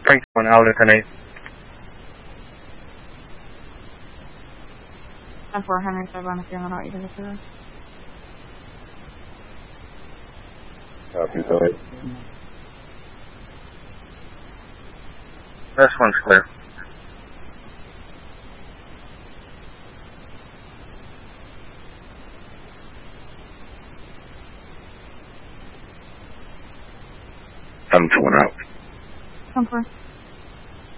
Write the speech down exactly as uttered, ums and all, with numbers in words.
Frank one, alternate. ten four, Henry five on the feeling out, you can get to this. Copy, sorry. This one's clear. ten four out. ten four.